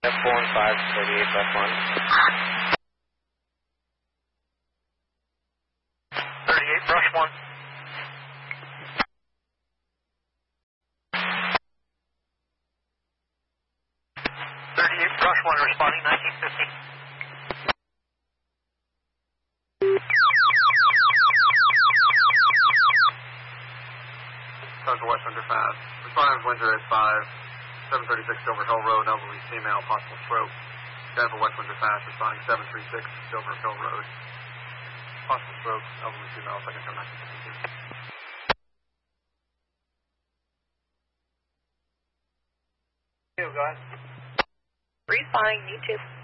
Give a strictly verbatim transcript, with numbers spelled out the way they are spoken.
four one five, thirty-eight, Brush one. thirty-eight, Brush one. thirty-eight, Brush one, responding nineteen fifty. Central West Winter fast. Responding Winter at five, seven thirty-six Silver Hill Road, elderly female, possible stroke. Denver West Winter fast, responding seven three six Silver Hill Road. Possible stroke, elderly female, second term nineteen fifty-two. You guys. Responding, you too.